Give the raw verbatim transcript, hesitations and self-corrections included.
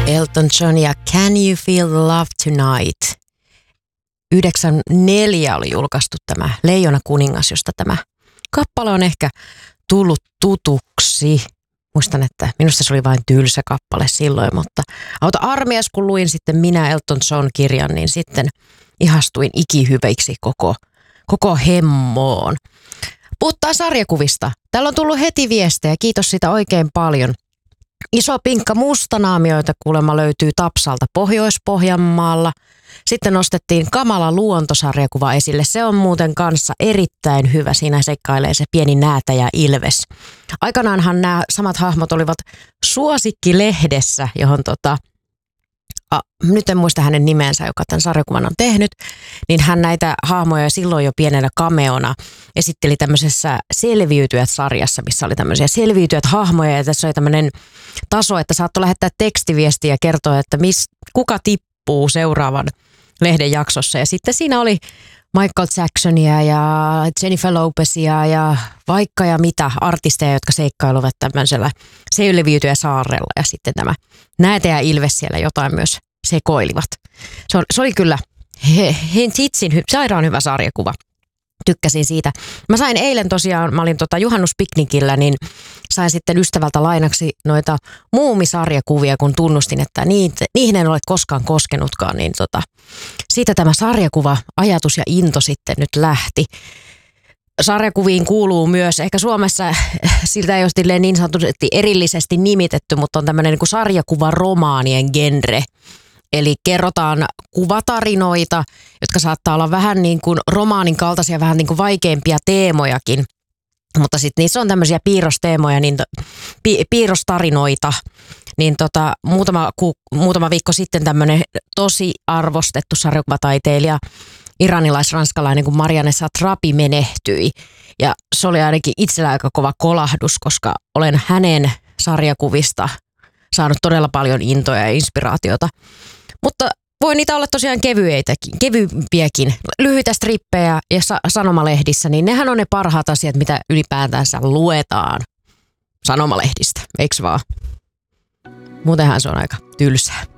Elton John ja Can You Feel the Love Tonight? yhdeksänkymmentäneljä oli julkaistu tämä Leijona kuningas, josta tämä kappale on ehkä tullut tutuksi. Muistan, että minusta se oli vain tylsä kappale silloin, mutta auta armias, kun luin sitten Minä Elton John-kirjan, niin sitten ihastuin ikihyveiksi koko, koko hemmoon. Puhutaan sarjakuvista. Täällä on tullut heti viestejä, kiitos siitä oikein paljon. Iso pinkka mustanaamioita kuulemma löytyy Tapsalta Pohjois-Pohjanmaalla. Sitten nostettiin Kamala luontosarjakuva esille. Se on muuten kanssa erittäin hyvä. Siinä seikkailee se pieni näätä ja ilves. Aikanaanhan nämä samat hahmot olivat Suosikki-lehdessä, johon tota, a, nyt en muista hänen nimensä, joka tämän sarjakuvan on tehnyt, niin hän näitä hahmoja silloin jo pienenä cameona esitteli tämmöisessä Selviytyjät-sarjassa, missä oli tämmöisiä selviytyjät hahmoja ja tässä oli tämmöinen taso, että saattoi lähettää tekstiviestiä ja kertoa, että mis, kuka tippuu seuraavan lehden jaksossa. Ja sitten siinä oli Michael Jacksonia ja Jennifer Lopezia ja vaikka ja mitä artisteja, jotka seikkailuvat tämmöisellä selviytyjä saarella. Ja sitten tämä Näätä ja Ilves siellä jotain myös sekoilivat. Se, on, se oli kyllä he, he, hitsin, sairaan hyvä sarjakuva. Tykkäsin siitä. Mä sain eilen tosiaan, mä olin tota juhannuspiknikillä, niin sain sitten ystävältä lainaksi noita muumisarjakuvia, kun tunnustin, että niitä, niihin en ole koskaan koskenutkaan, niin tota, siitä tämä sarjakuva, ajatus ja into sitten nyt lähti. Sarjakuviin kuuluu myös, ehkä Suomessa siltä ei ole niin sanotusti erillisesti nimitetty, mutta on tämmöinen niin kuin sarjakuvaromaanien genre. Eli kerrotaan kuvatarinoita, jotka saattaa olla vähän niin kuin romaanin kaltaisia, vähän niin kuin vaikeimpia teemojakin. Mutta sitten niissä on tämmöisiä piirrosteemoja, niin pi, piirrostarinoita. Niin tota, muutama, ku, muutama viikko sitten tämmöinen tosi arvostettu sarjakuvataiteilija, iranilais-ranskalainen kuin Marianne Satrapi menehtyi. Ja se oli ainakin itsellä aika kova kolahdus, koska olen hänen sarjakuvista saanut todella paljon intoa ja inspiraatiota. Mutta voi niitä olla tosiaan kevyeitäkin, kevyempiäkin, lyhyitä strippejä ja sa- sanomalehdissä, niin nehän on ne parhaat asiat, mitä ylipäätänsä luetaan sanomalehdistä, eikö vaan? Muutenhan se on aika tylsää.